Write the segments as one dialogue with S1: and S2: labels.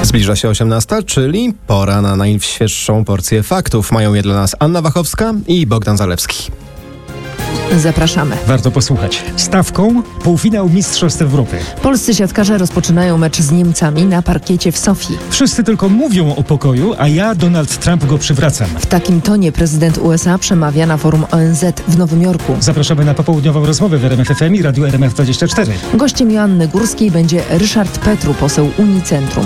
S1: Zbliża się 18, czyli pora na najświeższą porcję faktów. Mają je dla nas Anna Wachowska i Bogdan Zalewski.
S2: Zapraszamy.
S3: Warto posłuchać. Stawką półfinał Mistrzostw Europy.
S2: Polscy siatkarze rozpoczynają mecz z Niemcami na parkiecie w Sofii.
S3: Wszyscy tylko mówią o pokoju, a ja, Donald Trump, go przywracam.
S2: W takim tonie prezydent USA przemawia na forum ONZ w Nowym Jorku.
S3: Zapraszamy na popołudniową rozmowę w RMF FM i Radiu RMF24.
S2: Gościem Joanny Górskiej będzie Ryszard Petru, poseł Unicentrum.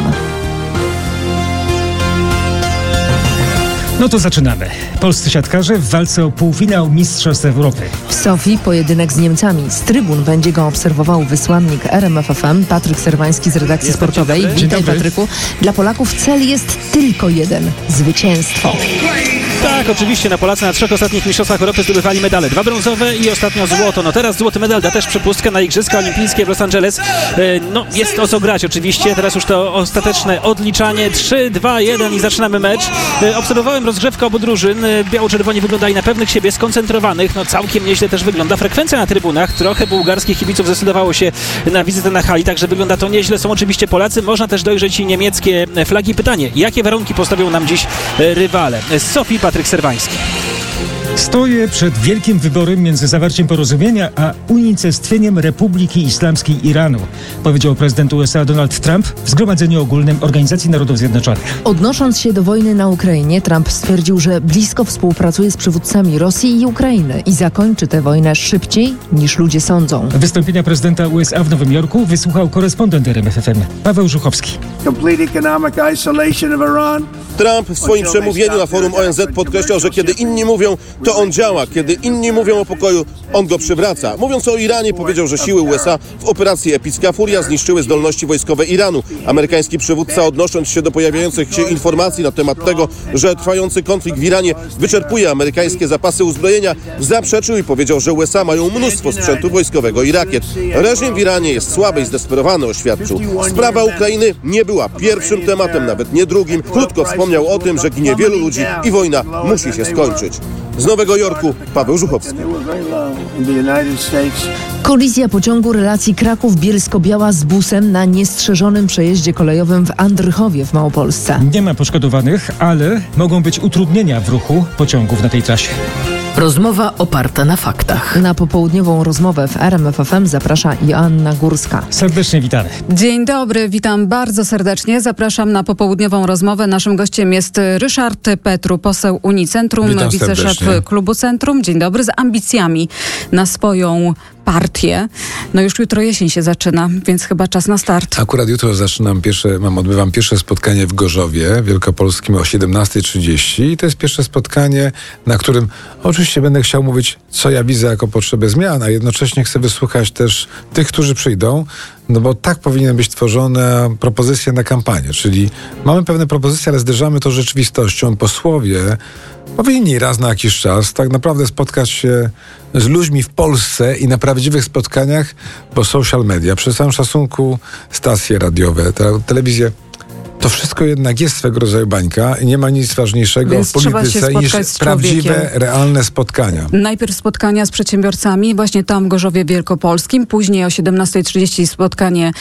S3: No to zaczynamy. Polscy siatkarze w walce o półfinał Mistrzostw Europy.
S2: W Sofii pojedynek z Niemcami. Z trybun będzie go obserwował wysłannik RMF FM Patryk Serwański z redakcji sportowej. Witaj, Patryku. Dla Polaków cel jest tylko jeden – zwycięstwo.
S4: Tak, oczywiście. Polacy na 3 ostatnich mistrzostwach Europy zdobywali medale. 2 brązowe i ostatnio złoto. No teraz złoty medal da też przepustkę na Igrzyska Olimpijskie w Los Angeles. No jest o co grać oczywiście. Teraz już to ostateczne odliczanie. 3, 2, 1 i zaczynamy mecz. Obserwowałem rozgrzewkę obu drużyn. Biało-czerwoni wyglądali na pewnych siebie, skoncentrowanych. No całkiem nieźle też wygląda frekwencja na trybunach. Trochę bułgarskich kibiców zdecydowało się na wizytę na hali, także wygląda to nieźle. Są oczywiście Polacy. Można też dojrzeć i niemieckie flagi. Pytanie, jakie warunki postawią nam dziś rywale? Z Sofii Patryk Serwański.
S3: Stoję przed wielkim wyborem między zawarciem porozumienia a unicestwieniem Republiki Islamskiej Iranu, powiedział prezydent USA Donald Trump w Zgromadzeniu Ogólnym Organizacji Narodów Zjednoczonych.
S2: Odnosząc się do wojny na Ukrainie, Trump stwierdził, że blisko współpracuje z przywódcami Rosji i Ukrainy i zakończy tę wojnę szybciej niż ludzie sądzą.
S3: Wystąpienia prezydenta USA w Nowym Jorku wysłuchał korespondent RMF FM Paweł Żuchowski.
S5: Trump w swoim przemówieniu na forum ONZ podkreślał, że kiedy inni mówią, to on działa. Kiedy inni mówią o pokoju, on go przywraca. Mówiąc o Iranie, powiedział, że siły USA w operacji Epicka Furia zniszczyły zdolności wojskowe Iranu. Amerykański przywódca, odnosząc się do pojawiających się informacji na temat tego, że trwający konflikt w Iranie wyczerpuje amerykańskie zapasy uzbrojenia, zaprzeczył i powiedział, że USA mają mnóstwo sprzętu wojskowego i rakiet. Reżim w Iranie jest słaby i zdesperowany, oświadczył. Sprawa Ukrainy nie była pierwszym tematem, nawet nie drugim. Krótko wspomniał o tym, że ginie wielu ludzi i wojna musi się skończyć. Z Nowego Jorku Paweł Żuchowski.
S2: Kolizja pociągu relacji Kraków-Bielsko-Biała z busem na niestrzeżonym przejeździe kolejowym w Andrychowie w Małopolsce.
S3: Nie ma poszkodowanych, ale mogą być utrudnienia w ruchu pociągów na tej trasie.
S6: Rozmowa oparta na faktach.
S2: Na popołudniową rozmowę w RMF FM zaprasza Joanna Górska.
S3: Serdecznie witamy.
S7: Dzień dobry, witam bardzo serdecznie. Zapraszam na popołudniową rozmowę. Naszym gościem jest Ryszard Petru, poseł Unicentrum, wiceszef klubu Centrum. Dzień dobry, z ambicjami na swoją partię. No już jutro jesień się zaczyna, więc chyba czas na start.
S8: Akurat jutro odbywam pierwsze spotkanie w Gorzowie Wielkopolskim o 17:30 i to jest pierwsze spotkanie, na którym oczywiście będę chciał mówić, co ja widzę jako potrzebę zmian, a jednocześnie chcę wysłuchać też tych, którzy przyjdą, no bo tak powinny być tworzone propozycje na kampanię, czyli mamy pewne propozycje, ale zderzamy to z rzeczywistością. Posłowie powinni raz na jakiś czas tak naprawdę spotkać się z ludźmi w Polsce i na prawdziwych spotkaniach, bo social media, przy całym szacunku stacje radiowe, telewizje, to wszystko jednak jest swego rodzaju bańka i nie ma nic ważniejszego w polityce niż prawdziwe, realne spotkania.
S7: Najpierw spotkania z przedsiębiorcami, właśnie tam w Gorzowie Wielkopolskim, później o 17:30 spotkanie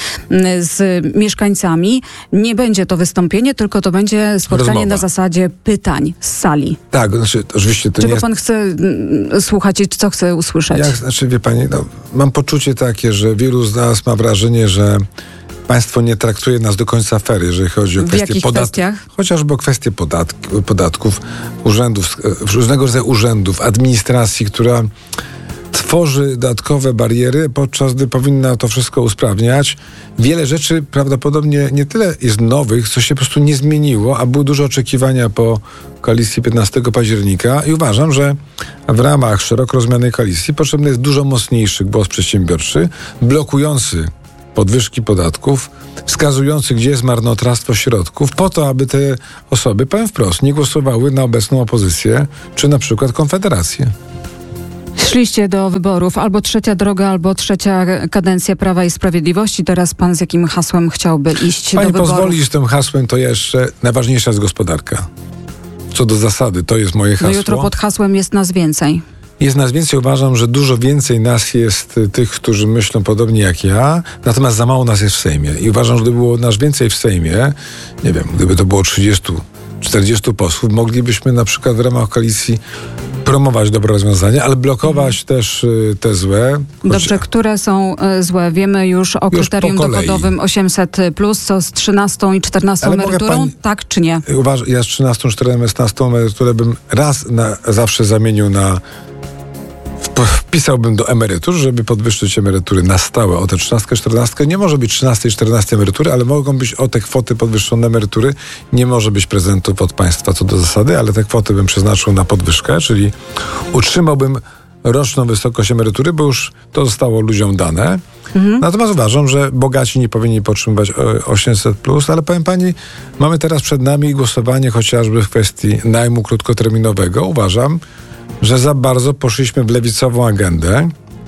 S7: z mieszkańcami. Nie będzie to wystąpienie, tylko to będzie spotkanie na zasadzie pytań z sali.
S8: Tak, znaczy oczywiście to
S7: czego pan chce słuchać i co chce usłyszeć?
S8: Wie pani, mam poczucie takie, że wielu z nas ma wrażenie, że państwo nie traktuje nas do końca fair, jeżeli chodzi o kwestie podatków. Chociażby o kwestie podatków, urzędów, różnego rodzaju urzędów, administracji, która tworzy dodatkowe bariery, podczas gdy powinna to wszystko usprawniać. Wiele rzeczy prawdopodobnie nie tyle jest nowych, co się po prostu nie zmieniło, a było dużo oczekiwania po koalicji 15 października i uważam, że w ramach szeroko rozumianej koalicji potrzebny jest dużo mocniejszy głos przedsiębiorczy, blokujący podwyżki podatków, wskazujący, gdzie jest marnotrawstwo środków, po to, aby te osoby, powiem wprost, nie głosowały na obecną opozycję, czy na przykład Konfederację.
S7: Szliście do wyborów, albo trzecia droga, albo trzecia kadencja Prawa i Sprawiedliwości. Teraz pan z jakim hasłem chciałby iść do wyborów?
S8: Pani pozwoli, z tym hasłem to jeszcze najważniejsza jest gospodarka. Co do zasady, to jest moje hasło.
S7: No jutro pod hasłem jest nas więcej.
S8: Jest nas więcej, uważam, że dużo więcej nas jest tych, którzy myślą podobnie jak ja, natomiast za mało nas jest w Sejmie. I uważam, że gdyby było nas więcej w Sejmie, nie wiem, gdyby to było 30-40 posłów, moglibyśmy na przykład w ramach koalicji promować dobre rozwiązania, ale blokować też te złe.
S7: Dobrze, które są złe? Wiemy już o kryterium dochodowym 800+, co z 13 i 14 emeryturą, tak czy nie?
S8: Ja z 13, 14 emeryturę bym raz na zawsze zamienił wpisałbym do emerytur, żeby podwyższyć emerytury na stałe o te 13, 14. Nie może być 13 i 14 emerytury, ale mogą być o te kwoty podwyższone emerytury. Nie może być prezentów od państwa co do zasady, ale te kwoty bym przeznaczył na podwyżkę, czyli utrzymałbym roczną wysokość emerytury, bo już to zostało ludziom dane. Natomiast uważam, że bogaci nie powinni podtrzymywać 800+, ale powiem pani, mamy teraz przed nami głosowanie chociażby w kwestii najmu krótkoterminowego. Uważam, że za bardzo poszliśmy w lewicową agendę.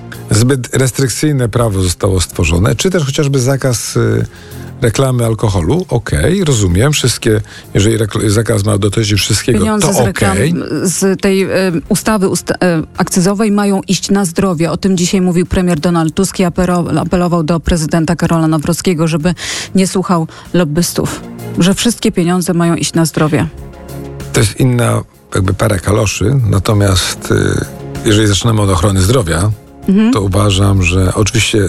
S8: Zbyt restrykcyjne prawo zostało stworzone, czy też chociażby zakaz reklamy alkoholu. Okej, rozumiem. Wszystkie, jeżeli zakaz ma dotyczyć wszystkiego,
S7: pieniądze
S8: to okej.
S7: Z tej ustawy akcyzowej mają iść na zdrowie. O tym dzisiaj mówił premier Donald Tusk i apelował do prezydenta Karola Nawrockiego, żeby nie słuchał lobbystów. Że wszystkie pieniądze mają iść na zdrowie.
S8: To jest inna jakby para kaloszy, natomiast jeżeli zaczynamy od ochrony zdrowia, to uważam, że oczywiście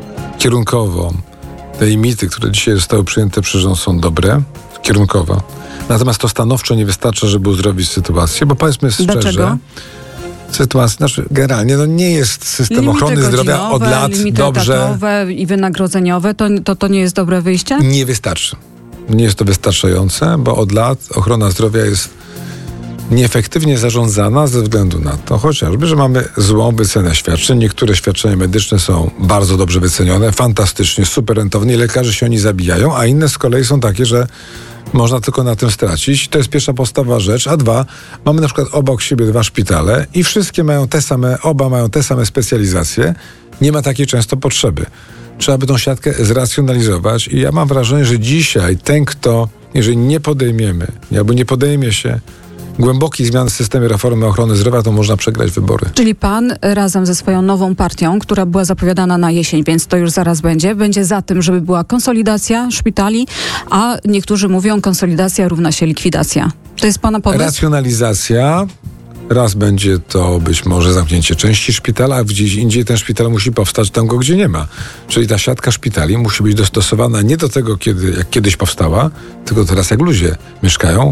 S8: kierunkowo te limity, które dzisiaj zostały przyjęte przez rząd, są dobre, kierunkowo. Natomiast to stanowczo nie wystarcza, żeby uzdrowić sytuację, bo powiedzmy szczerze,
S7: dlaczego?
S8: Sytuacja, nie, nie jest system
S7: limity
S8: ochrony zdrowia od lat
S7: limity
S8: dobrze.
S7: Etatowe i wynagrodzeniowe, to nie jest dobre wyjście?
S8: Nie wystarczy. Nie jest to wystarczające, bo od lat ochrona zdrowia jest nieefektywnie zarządzana ze względu na to chociażby, że mamy złą wycenę świadczeń. Niektóre świadczenia medyczne są bardzo dobrze wycenione, fantastycznie, super rentownie, lekarze się oni zabijają, a inne z kolei są takie, że można tylko na tym stracić. To jest pierwsza podstawowa rzecz. A dwa, mamy na przykład obok siebie 2 szpitale i wszystkie mają oba mają te same specjalizacje. Nie ma takiej często potrzeby. Trzeba by tą siatkę zracjonalizować i ja mam wrażenie, że dzisiaj ten, kto, jeżeli nie podejmiemy, albo nie podejmie się głębokich zmian w systemie reformy ochrony zdrowia, to można przegrać wybory.
S7: Czyli pan razem ze swoją nową partią, która była zapowiadana na jesień, więc to już zaraz będzie za tym, żeby była konsolidacja szpitali, a niektórzy mówią, konsolidacja równa się likwidacja. To jest pana pomysł?
S8: Racjonalizacja. Raz będzie to być może zamknięcie części szpitala, a gdzieś indziej ten szpital musi powstać tam go, gdzie nie ma. Czyli ta siatka szpitali musi być dostosowana nie do tego, jak kiedyś powstała, tylko teraz jak ludzie mieszkają,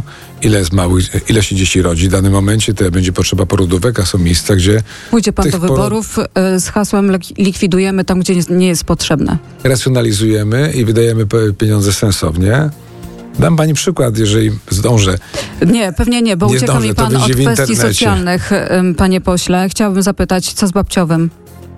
S8: ile się dzieci rodzi w danym momencie, tyle będzie potrzeba porodówek, a są miejsca, gdzie...
S7: Pójdzie pan do wyborów z hasłem likwidujemy tam, gdzie nie jest potrzebne.
S8: Racjonalizujemy i wydajemy pieniądze sensownie. Dam pani przykład, jeżeli zdążę.
S7: Nie, pewnie nie, bo ucieka mi pan od kwestii socjalnych, panie pośle. Chciałabym zapytać, co z babciowym?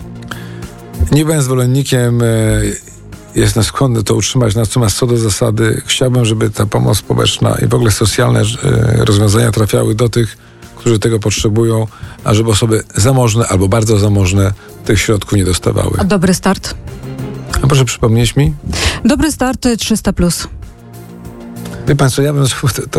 S8: Nie byłem zwolennikiem, jestem skłonny to utrzymać, natomiast co do zasady chciałbym, żeby ta pomoc społeczna i w ogóle socjalne rozwiązania trafiały do tych, którzy tego potrzebują, a żeby osoby zamożne albo bardzo zamożne tych środków nie dostawały.
S7: A Dobry Start?
S8: A proszę przypomnieć mi?
S7: Dobry Start 300+.
S8: Wie pan co, ja bym...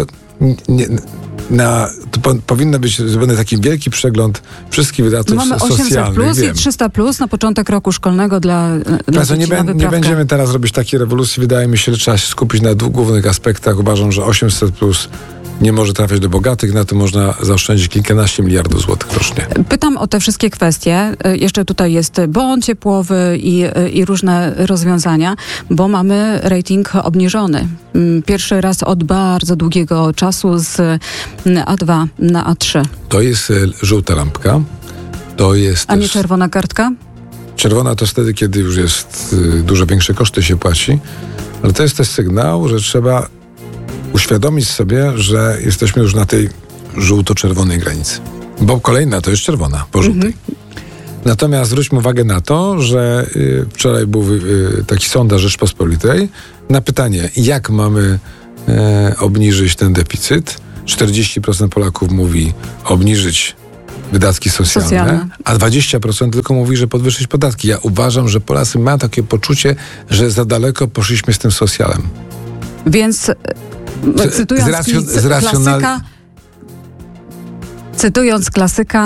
S8: powinno być zrobiony taki wielki przegląd wszystkich wydatków socjalnych.
S7: Mamy 800+ i 300+ na początek roku szkolnego dla
S8: nie będziemy teraz robić takiej rewolucji. Wydaje mi się, że trzeba się skupić na 2 głównych aspektach. Uważam, że 800+ nie może trafiać do bogatych, na tym można zaoszczędzić kilkanaście miliardów złotych rocznie.
S7: Pytam o te wszystkie kwestie. Jeszcze tutaj jest bon ciepłowy i różne rozwiązania, bo mamy rating obniżony. Pierwszy raz od bardzo długiego czasu z A2 na A3.
S8: To jest żółta lampka. To jest
S7: A nie czerwona kartka?
S8: Czerwona to wtedy, kiedy już jest dużo większe koszty się płaci. Ale to jest też sygnał, że trzeba uświadomić sobie, że jesteśmy już na tej żółto-czerwonej granicy. Bo kolejna to jest czerwona, po żółtej. Natomiast zwróćmy uwagę na to, że wczoraj był taki sondaż Rzeczpospolitej na pytanie, jak mamy obniżyć ten deficyt. 40% Polaków mówi obniżyć wydatki socjalne, a 20% tylko mówi, że podwyższyć podatki. Ja uważam, że Polacy mają takie poczucie, że za daleko poszliśmy z tym socjalem.
S7: Więc cytując klasyka,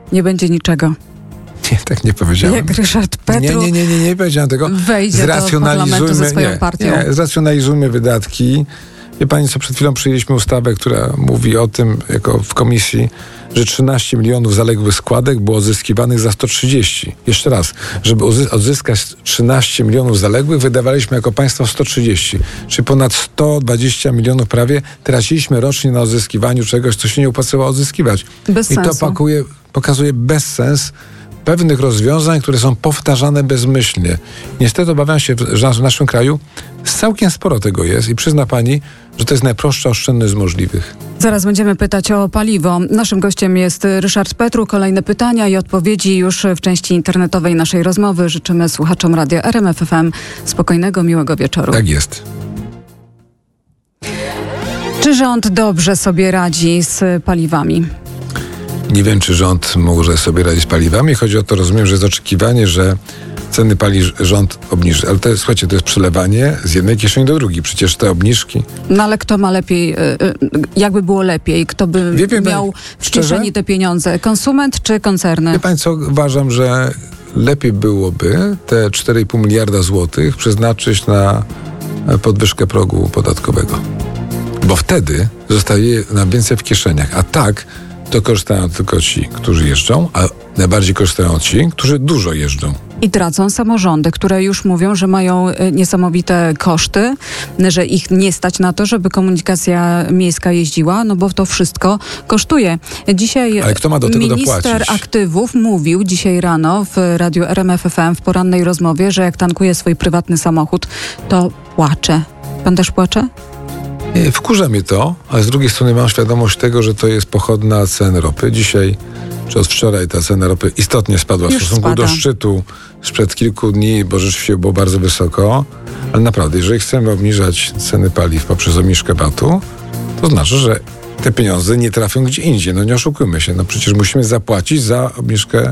S7: nie będzie niczego.
S8: Nie, tak nie powiedziałem.
S7: Jak Ryszard Petru
S8: nie powiedziałem tego.
S7: Wejdzie do parlamentu ze swoją partią.
S8: Nie, zracjonalizujmy wydatki. Wie pani co, przed chwilą przyjęliśmy ustawę, która mówi o tym, jako w komisji, że 13 milionów zaległych składek było odzyskiwanych za 130. Jeszcze raz, żeby odzyskać 13 milionów zaległych, wydawaliśmy jako państwo 130. Czyli ponad 120 milionów prawie traciliśmy rocznie na odzyskiwaniu czegoś, co się nie opłacało odzyskiwać.
S7: Bez sensu.
S8: I to pokazuje bezsens pewnych rozwiązań, które są powtarzane bezmyślnie. Niestety obawiam się, że w naszym kraju całkiem sporo tego jest i przyzna pani, że to jest najprostsza oszczędność z możliwych.
S7: Zaraz będziemy pytać o paliwo. Naszym gościem jest Ryszard Petru. Kolejne pytania i odpowiedzi już w części internetowej naszej rozmowy. Życzymy słuchaczom Radia RMF FM spokojnego, miłego wieczoru.
S8: Tak jest.
S7: Czy rząd dobrze sobie radzi z paliwami?
S8: Nie wiem, czy rząd może sobie radzić z paliwami. Chodzi o to, rozumiem, że jest oczekiwanie, że ceny paliw rząd obniży. Ale to jest, słuchajcie, to jest przelewanie z jednej kieszeni do drugiej. Przecież te obniżki...
S7: No ale kto ma lepiej, jakby było lepiej? Kto by miał w kieszeni te pieniądze? Konsument czy koncerny?
S8: Wie pani co, uważam, że lepiej byłoby te 4,5 miliarda złotych przeznaczyć na podwyżkę progu podatkowego. Bo wtedy zostaje nam więcej w kieszeniach. A tak to korzystają tylko ci, którzy jeżdżą, a najbardziej korzystają ci, którzy dużo jeżdżą.
S7: I tracą samorządy, które już mówią, że mają niesamowite koszty, że ich nie stać na to, żeby komunikacja miejska jeździła, no bo to wszystko kosztuje. Dzisiaj
S8: ale kto ma do tego
S7: minister
S8: dopłacić?
S7: Aktywów mówił dzisiaj rano w radiu RMF FM w porannej rozmowie, że jak tankuje swój prywatny samochód, to płacze. Pan też płacze?
S8: Wkurza mnie to, ale z drugiej strony mam świadomość tego, że to jest pochodna cen ropy. Dzisiaj, czy od wczoraj ta cena ropy istotnie spadła w stosunku do szczytu sprzed kilku dni, bo rzeczywiście było bardzo wysoko. Ale naprawdę, jeżeli chcemy obniżać ceny paliw poprzez obniżkę VAT-u, to znaczy, że te pieniądze nie trafią gdzie indziej. No nie oszukujmy się. No przecież musimy zapłacić za obniżkę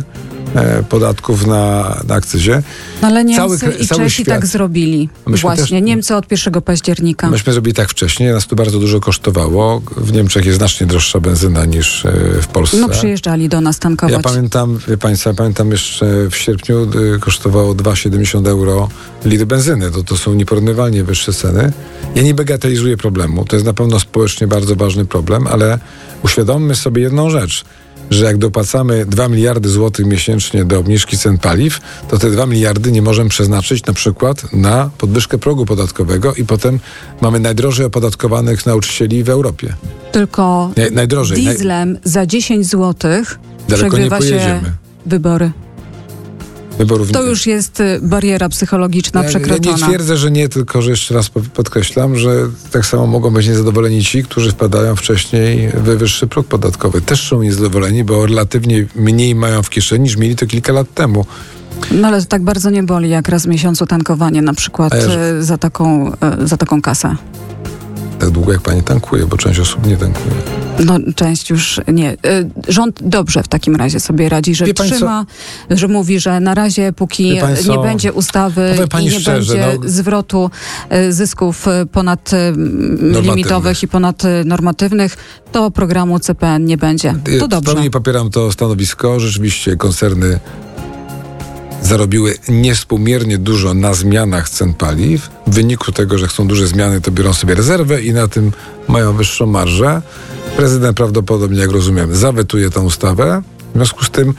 S8: podatków na akcyzie.
S7: No ale Niemcy i Czesi tak zrobili. Właśnie, Niemcy od 1 października.
S8: Myśmy zrobili tak wcześniej, nas to bardzo dużo kosztowało. W Niemczech jest znacznie droższa benzyna niż w Polsce.
S7: No przyjeżdżali do nas tankować.
S8: Ja pamiętam, wie państwo, pamiętam jeszcze w sierpniu kosztowało 2,70 euro litr benzyny. To są nieporównywalnie wyższe ceny. Ja nie bagatelizuję problemu. To jest na pewno społecznie bardzo ważny problem, ale uświadommy sobie jedną rzecz, że jak dopłacamy 2 miliardy złotych miesięcznie do obniżki cen paliw, to te 2 miliardy nie możemy przeznaczyć na przykład na podwyżkę progu podatkowego i potem mamy najdrożej opodatkowanych nauczycieli w Europie.
S7: Tylko dieslem za 10 złotych przegrywa się wybory. To już jest bariera psychologiczna przekroczona.
S8: Ja nie twierdzę, że nie, tylko że jeszcze raz podkreślam, że tak samo mogą być niezadowoleni ci, którzy wpadają wcześniej w wyższy próg podatkowy. Też są niezadowoleni, bo relatywnie mniej mają w kieszeni niż mieli to kilka lat temu.
S7: No ale to tak bardzo nie boli, jak raz w miesiącu tankowanie na przykład za taką kasę.
S8: Tak długo jak pani tankuje, bo część osób nie tankuje.
S7: No część już nie. Rząd dobrze w takim razie sobie radzi, że trzyma, że mówi, że na razie póki nie będzie ustawy i nie będzie zwrotu zysków ponadlimitowych i ponadnormatywnych, to programu CPN nie będzie. To dobrze.
S8: W pełni popieram to stanowisko. Rzeczywiście koncerny zarobiły niewspółmiernie dużo na zmianach cen paliw. W wyniku tego, że chcą duże zmiany, to biorą sobie rezerwę i na tym mają wyższą marżę. Prezydent prawdopodobnie, jak rozumiem, zawetuje tę ustawę. W związku z tym,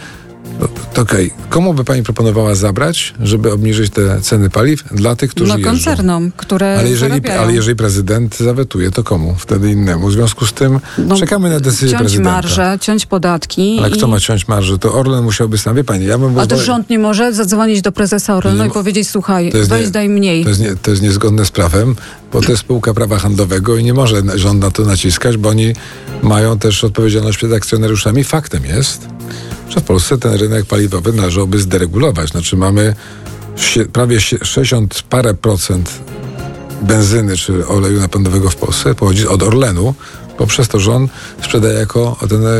S8: komu by pani proponowała zabrać, żeby obniżyć te ceny paliw dla tych, którzy jeżdżą?
S7: Koncernom, które zarabiają.
S8: Ale jeżeli prezydent zawetuje, to komu? Wtedy innemu. W związku z tym czekamy na decyzję prezydenta.
S7: Ciąć marżę, ciąć podatki.
S8: Ale kto ma ciąć marżę? To Orlen musiałby sam. Wie pani,
S7: A to rząd nie może zadzwonić do prezesa Orlenu i powiedzieć, słuchaj, weź daj mniej.
S8: To jest niezgodne z prawem, bo to jest spółka prawa handlowego i nie może rząd na to naciskać, bo oni mają też odpowiedzialność przed akcjonariuszami. Faktem jest, że w Polsce ten rynek paliwowy należałoby zderegulować. Znaczy mamy prawie 60 parę procent benzyny czy oleju napędowego w Polsce pochodzi od Orlenu, poprzez to, że on sprzedaje jako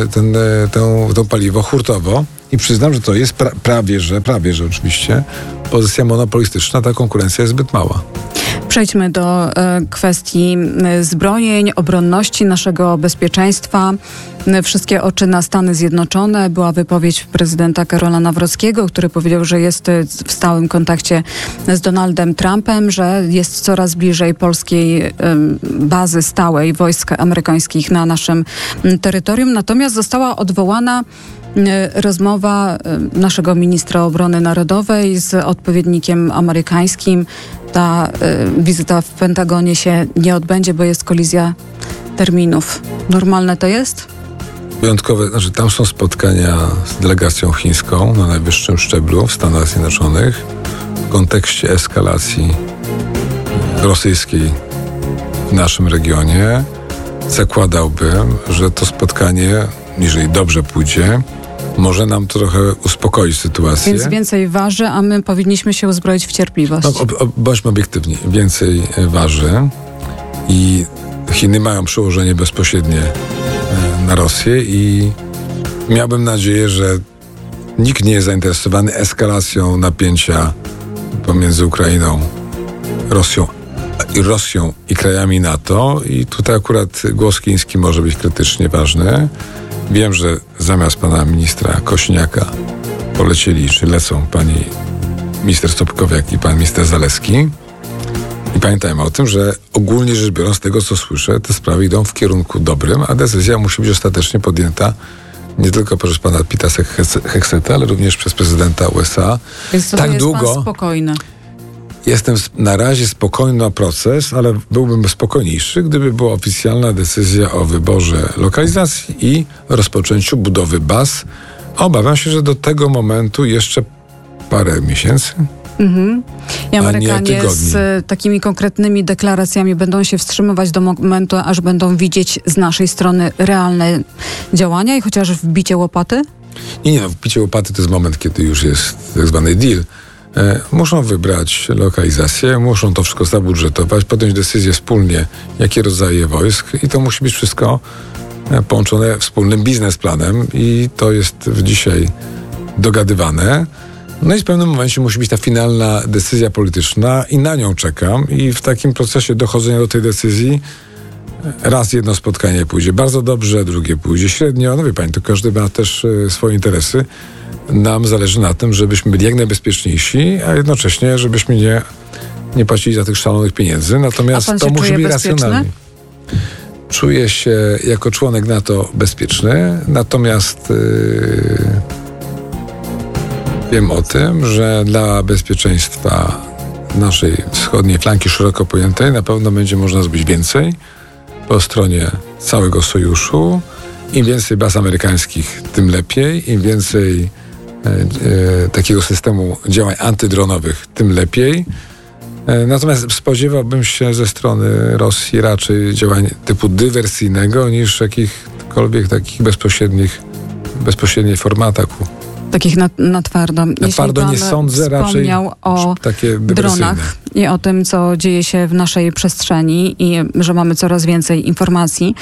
S8: to paliwo hurtowo i przyznam, że to jest prawie że oczywiście pozycja monopolistyczna, ta konkurencja jest zbyt mała.
S7: Przejdźmy do kwestii zbrojeń, obronności, naszego bezpieczeństwa. Wszystkie oczy na Stany Zjednoczone. Była wypowiedź prezydenta Karola Nawrockiego, który powiedział, że jest w stałym kontakcie z Donaldem Trumpem, że jest coraz bliżej polskiej bazy stałej wojsk amerykańskich na naszym terytorium. Natomiast została odwołana rozmowa naszego ministra obrony narodowej z odpowiednikiem amerykańskim. Ta wizyta w Pentagonie się nie odbędzie, bo jest kolizja terminów. Normalne to jest?
S8: Wyjątkowe, tam są spotkania z delegacją chińską na najwyższym szczeblu w Stanach Zjednoczonych w kontekście eskalacji rosyjskiej w naszym regionie. Zakładałbym, że to spotkanie, jeżeli dobrze pójdzie, może nam trochę uspokoić sytuację.
S7: Więc więcej waży, a my powinniśmy się uzbroić w cierpliwość.
S8: Bądźmy obiektywni. Więcej waży i Chiny mają przełożenie bezpośrednie na Rosję i miałbym nadzieję, że nikt nie jest zainteresowany eskalacją napięcia pomiędzy Ukrainą, Rosją i krajami NATO i tutaj akurat głos chiński może być krytycznie ważny. Wiem, że zamiast pana ministra Kosiniaka polecieli, czy lecą pani minister Stopkowiak i pan minister Zalewski. I pamiętajmy o tym, że ogólnie rzecz biorąc, z tego co słyszę, te sprawy idą w kierunku dobrym, a decyzja musi być ostatecznie podjęta nie tylko przez pana Pita Hegseta, ale również przez prezydenta USA.
S7: Więc to tak jest długo. Pan spokojny.
S8: Jestem na razie spokojny na proces, ale byłbym spokojniejszy, gdyby była oficjalna decyzja o wyborze lokalizacji i rozpoczęciu budowy baz. Obawiam się, że do tego momentu jeszcze parę miesięcy.
S7: I Amerykanie z takimi konkretnymi deklaracjami będą się wstrzymywać do momentu, aż będą widzieć z naszej strony realne działania i chociaż wbicie łopaty?
S8: Nie, wbicie łopaty to jest moment, kiedy już jest tak zwany deal. Muszą wybrać lokalizację, muszą to wszystko zabudżetować, podjąć decyzję wspólnie, jakie rodzaje wojsk i to musi być wszystko połączone wspólnym biznesplanem i to jest dzisiaj dogadywane. No i w pewnym momencie musi być ta finalna decyzja polityczna i na nią czekam i w takim procesie dochodzenia do tej decyzji raz jedno spotkanie pójdzie bardzo dobrze, drugie pójdzie średnio. No wie pani, to każdy ma też swoje interesy. Nam zależy na tym, żebyśmy byli jak najbezpieczniejsi, a jednocześnie, żebyśmy nie płacili za tych szalonych pieniędzy. Natomiast to musi być racjonalnie. Czuję się jako członek NATO bezpieczny, natomiast wiem o tym, że dla bezpieczeństwa naszej wschodniej flanki szeroko pojętej na pewno będzie można zrobić więcej po stronie całego sojuszu. Im więcej baz amerykańskich, tym lepiej. Im więcej takiego systemu działań antydronowych, tym lepiej. Natomiast spodziewałbym się ze strony Rosji raczej działań typu dywersyjnego niż jakichkolwiek takich bezpośredniej formy ataku.
S7: Takich na twardo.
S8: Na twardo nie sądzę, raczej
S7: o
S8: takie
S7: dronach i o tym, co dzieje się w naszej przestrzeni i że mamy coraz więcej informacji.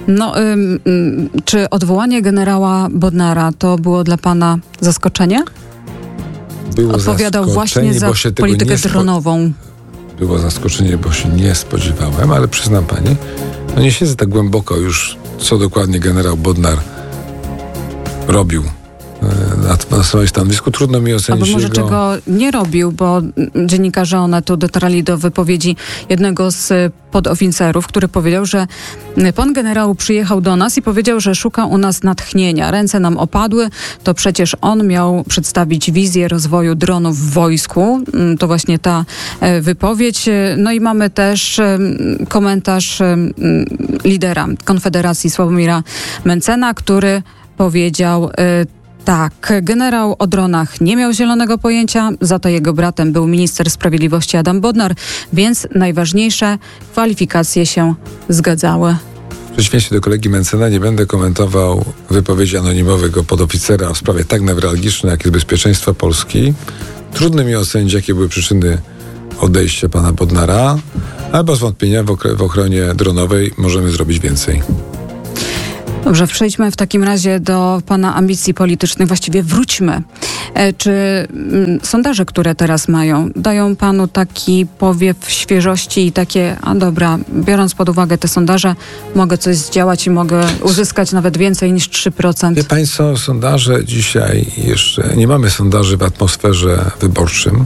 S7: Czy odwołanie generała Bodnara to było dla pana zaskoczenie?
S8: Było
S7: Odpowiadał właśnie za politykę dronową.
S8: Było zaskoczenie, bo się nie spodziewałem, ale przyznam pani, nie siedzę tak głęboko już, co dokładnie generał Bodnar robił na swoim stanowisku. Trudno mi ocenić
S7: albo może czego nie robił, bo dziennikarze Onetu dotarli do wypowiedzi jednego z podoficerów, który powiedział, że pan generał przyjechał do nas i powiedział, że szuka u nas natchnienia. Ręce nam opadły, to przecież on miał przedstawić wizję rozwoju dronów w wojsku. To właśnie ta wypowiedź. No i mamy też komentarz lidera Konfederacji Sławomira Mencena, który powiedział tak, generał o dronach nie miał zielonego pojęcia, za to jego bratem był minister sprawiedliwości Adam Bodnar, więc najważniejsze kwalifikacje się zgadzały.
S8: W przeciwieństwie do kolegi Mencena nie będę komentował wypowiedzi anonimowego podoficera w sprawie tak newralgicznej, jak jest bezpieczeństwo Polski. Trudno mi ocenić, jakie były przyczyny odejścia pana Bodnara, ale bez wątpienia w ochronie dronowej możemy zrobić więcej.
S7: Dobrze, przejdźmy w takim razie do pana ambicji politycznych. Właściwie wróćmy Czy sondaże, które teraz dają panu taki powiew świeżości i takie, a dobra, biorąc pod uwagę te sondaże, mogę coś zdziałać i mogę uzyskać nawet więcej niż 3%?
S8: Wie państwo, sondaże dzisiaj jeszcze, nie mamy sondaży w atmosferze wyborczym.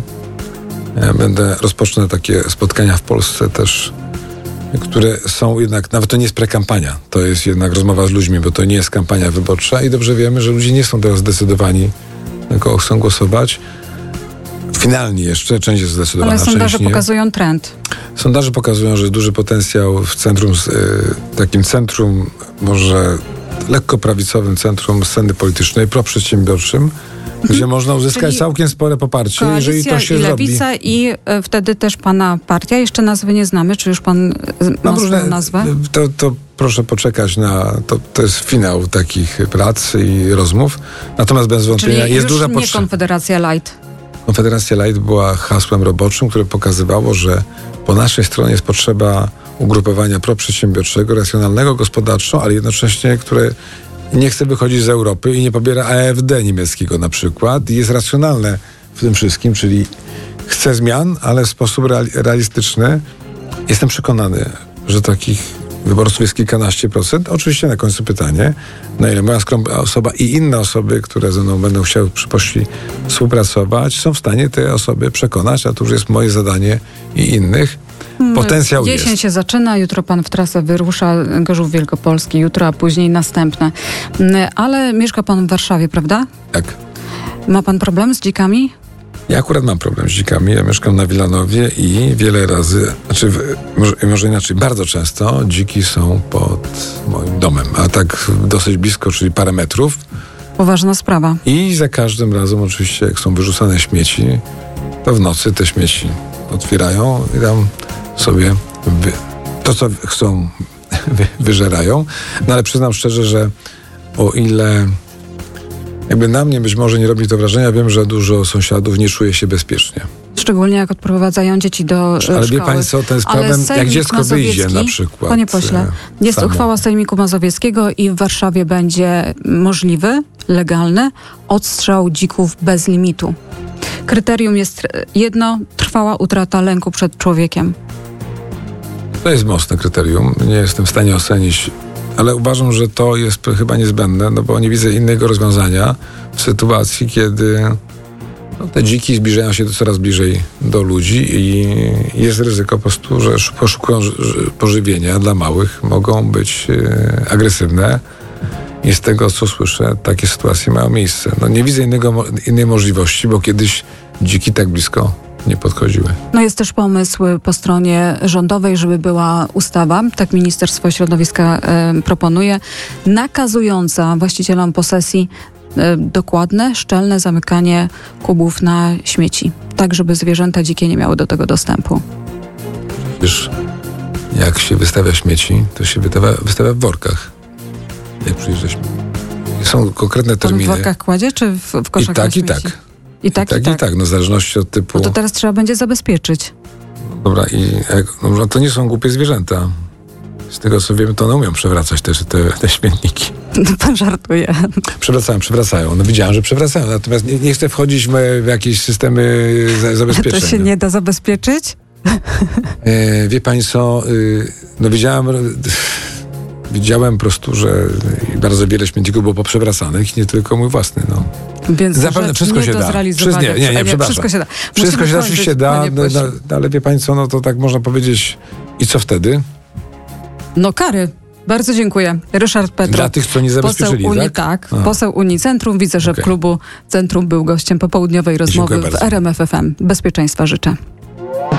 S8: Rozpocznę takie spotkania w Polsce też, które są jednak, nawet to nie jest prekampania, to jest jednak rozmowa z ludźmi, bo to nie jest kampania wyborcza i dobrze wiemy, że ludzie nie są teraz zdecydowani, na kogo chcą głosować. Finalnie jeszcze, część jest zdecydowana.
S7: Ale sondaże pokazują trend.
S8: Sondaże pokazują, że duży potencjał w centrum, takim centrum, może lekko prawicowym centrum sceny politycznej, proprzedsiębiorczym, gdzie można uzyskać całkiem spore poparcie, jeżeli to się zrobi.
S7: Lewica i wtedy też pana partia. Jeszcze nazwy nie znamy. Czy już pan ma swoją nazwę?
S8: To proszę poczekać na... To jest finał takich prac i rozmów. Natomiast bez wątpienia jest duża potrzeba.
S7: Nie Konfederacja Light.
S8: Konfederacja Light była hasłem roboczym, które pokazywało, że po naszej stronie jest potrzeba ugrupowania proprzedsiębiorczego, racjonalnego gospodarczo, ale jednocześnie, które nie chce wychodzić z Europy i nie pobiera AfD niemieckiego na przykład i jest racjonalne w tym wszystkim, czyli chce zmian, ale w sposób realistyczny. Jestem przekonany, że takich wyborców jest kilkanaście procent. Oczywiście na końcu pytanie, na ile moja skromna osoba i inne osoby, które ze mną będą chciały w przyszłości współpracować, są w stanie te osoby przekonać, a to już jest moje zadanie i innych. Potencjał jest.
S7: Jesień się zaczyna, jutro pan w trasę wyrusza, Gorzów Wielkopolski, jutro, a później następne. Ale mieszka pan w Warszawie, prawda?
S8: Tak.
S7: Ma pan problem z dzikami?
S8: Ja akurat mam problem z dzikami. Ja mieszkam na Wilanowie i wiele razy, może inaczej, bardzo często dziki są pod moim domem, a tak dosyć blisko, czyli parę metrów.
S7: Poważna sprawa.
S8: I za każdym razem oczywiście, jak są wyrzucane śmieci, to w nocy te śmieci otwierają i tam sobie to, co chcą, wyżerają. No ale przyznam szczerze, że o ile jakby na mnie być może nie robi to wrażenia, wiem, że dużo sąsiadów nie czuje się bezpiecznie.
S7: Szczególnie jak odprowadzają dzieci do szkoły.
S8: Ale wie państwo, ten jest problem, jak dziecko wyjdzie na przykład.
S7: Panie pośle, jest uchwała Sejmiku Mazowieckiego i w Warszawie będzie możliwy, legalny odstrzał dzików bez limitu. Kryterium jest jedno, trwała utrata lęku przed człowiekiem.
S8: To jest mocne kryterium, nie jestem w stanie ocenić, ale uważam, że to jest chyba niezbędne, no bo nie widzę innego rozwiązania w sytuacji, kiedy te dziki zbliżają się coraz bliżej do ludzi i jest ryzyko po prostu, że poszukują pożywienia dla małych, mogą być agresywne i z tego, co słyszę, takie sytuacje mają miejsce. No nie widzę innej możliwości, bo kiedyś dziki tak blisko nie podchodziły.
S7: No jest też pomysł po stronie rządowej, żeby była ustawa, tak Ministerstwo Środowiska proponuje, nakazująca właścicielom posesji dokładne, szczelne zamykanie kubów na śmieci, tak żeby zwierzęta dzikie nie miały do tego dostępu.
S8: Wiesz, jak się wystawia śmieci, to się wystawia w workach. Jak przyjeżdżasz. Są konkretne terminy.
S7: Pan w workach kładzie, czy w koszach na śmieci?
S8: I tak. No w zależności od typu.
S7: No to teraz trzeba będzie zabezpieczyć.
S8: Dobra, to nie są głupie zwierzęta. Z tego co wiemy, to one umią przewracać też te śmietniki.
S7: No pan żartuje.
S8: Przewracają. No widziałem, że przewracają. Natomiast nie chcę wchodzić w jakieś systemy zabezpieczenia.
S7: To się nie da zabezpieczyć?
S8: Wie państwo, no widziałem po prostu, że bardzo wiele śmietników było poprzewracanych, nie tylko mój własny, no.
S7: Więc zapewne wszystko się da.
S8: Wszystko się da. Wszystko się oczywiście da, ale wie państwo, no to tak można powiedzieć, i co wtedy?
S7: No kary. Bardzo dziękuję. Ryszard Petru.
S8: Dla tych, co nie zabezpieczyli,
S7: poseł Unii, tak? Poseł Unii Centrum. Widzę, że w klubu Centrum był gościem popołudniowej rozmowy w RMF FM. Bezpieczeństwa życzę.